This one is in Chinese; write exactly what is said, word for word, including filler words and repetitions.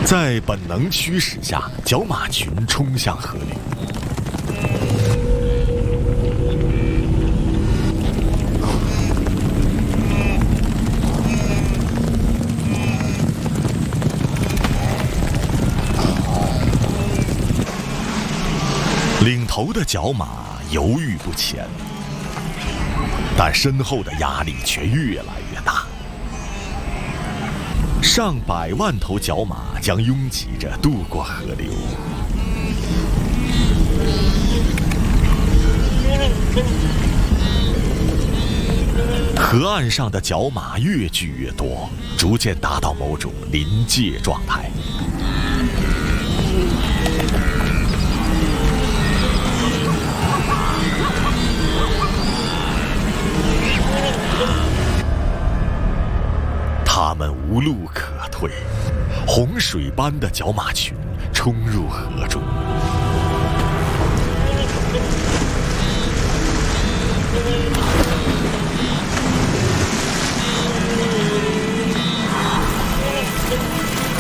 在本能驱使下，角马群冲向河流。领头的角马犹豫不前，但身后的压力却越来越大。上百万头角马将拥挤着渡过河流。河岸上的角马越聚越多，逐渐达到某种临界状态。他们无路可退，洪水般的角马群冲入河中。